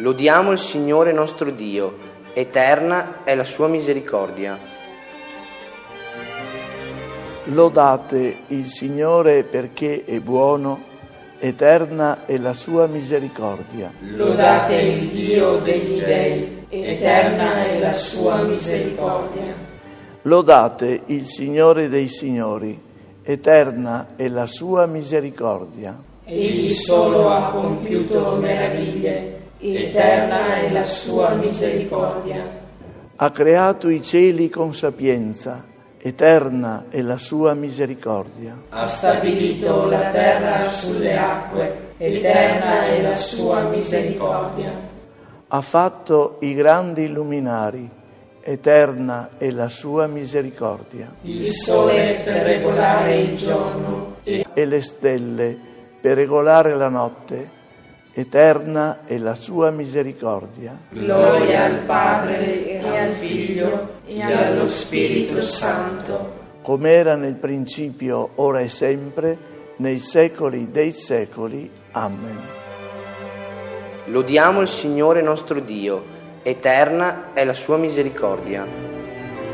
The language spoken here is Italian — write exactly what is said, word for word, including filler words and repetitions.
Lodiamo il Signore nostro Dio, eterna è la sua misericordia. Lodate il Signore perché è buono, eterna è la sua misericordia. Lodate il Dio degli dei, eterna è la sua misericordia. Lodate il Signore dei signori, eterna è la sua misericordia. Egli solo ha compiuto meraviglie, eterna è la sua misericordia. Ha creato i cieli con sapienza, eterna è la sua misericordia. Ha stabilito la terra sulle acque, eterna è la sua misericordia. Ha fatto i grandi luminari, eterna è la sua misericordia. Il sole per regolare il giorno e, e le stelle per regolare la notte, eterna è la sua misericordia. Gloria al Padre e al Figlio e allo Spirito Santo, come era nel principio, ora e sempre, nei secoli dei secoli. Amen. Lodiamo il Signore nostro Dio, eterna è la sua misericordia.